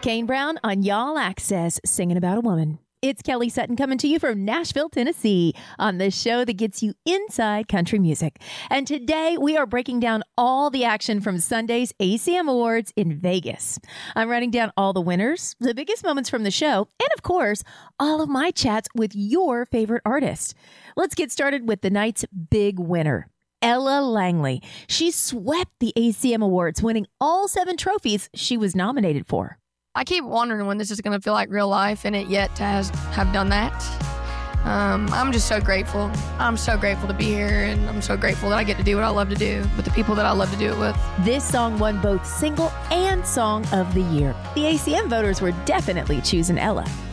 Kane Brown on Y'all Access, singing about a woman. It's Kelly Sutton coming to you from Nashville, Tennessee, on the show that gets you inside country music. And today we are breaking down all the action from Sunday's ACM Awards in Vegas. I'm writing down all the winners, the biggest moments from the show, and of course, all of my chats with your favorite artist. Let's get started with the night's big winner, Ella Langley. She swept the ACM Awards, winning all 7 trophies she was nominated for. I keep wondering when this is going to feel like real life, and it yet to have done that. I'm just so grateful. I'm so grateful to be here, and I'm so grateful that I get to do what I love to do with the people that I love to do it with. This song won both Single and Song of the Year. The ACM voters were definitely choosing Ella.